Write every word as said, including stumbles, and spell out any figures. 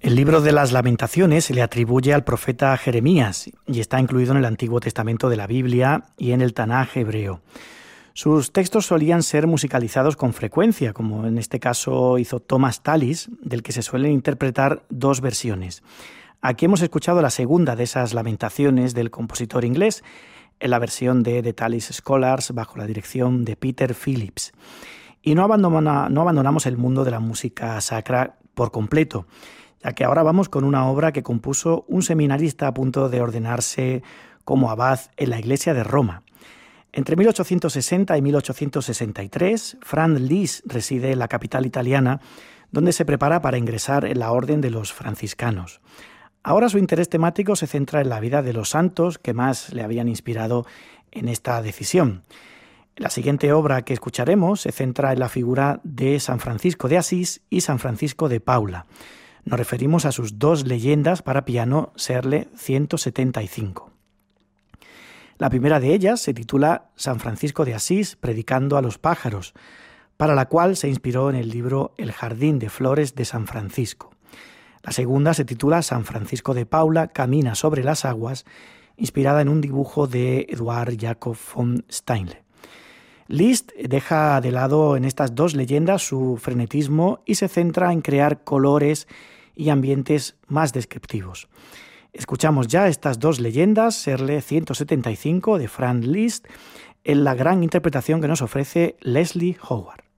El libro de las Lamentaciones se le atribuye al profeta Jeremías y está incluido en el Antiguo Testamento de la Biblia y en el Tanaj hebreo. Sus textos solían ser musicalizados con frecuencia, como en este caso hizo Thomas Tallis, del que se suelen interpretar dos versiones. Aquí hemos escuchado la segunda de esas lamentaciones del compositor inglés, en la versión de The Tallis Scholars bajo la dirección de Peter Phillips. Y no, abandona, no abandonamos el mundo de la música sacra por completo, ya que ahora vamos con una obra que compuso un seminarista a punto de ordenarse como abad en la iglesia de Roma. Entre mil ochocientos sesenta y mil ochocientos sesenta y tres, Franz Liszt reside en la capital italiana, donde se prepara para ingresar en la orden de los franciscanos. Ahora su interés temático se centra en la vida de los santos que más le habían inspirado en esta decisión. La siguiente obra que escucharemos se centra en la figura de San Francisco de Asís y San Francisco de Paula. Nos referimos a sus dos leyendas para piano Serle ciento setenta y cinco. La primera de ellas se titula San Francisco de Asís predicando a los pájaros, para la cual se inspiró en el libro El jardín de flores de San Francisco. La segunda se titula San Francisco de Paula camina sobre las aguas, inspirada en un dibujo de Eduard Jacob von Steinle. Liszt deja de lado en estas dos leyendas su frenetismo y se centra en crear colores y ambientes más descriptivos. Escuchamos ya estas dos leyendas, Serle ciento setenta y cinco de Franz Liszt, en la gran interpretación que nos ofrece Leslie Howard.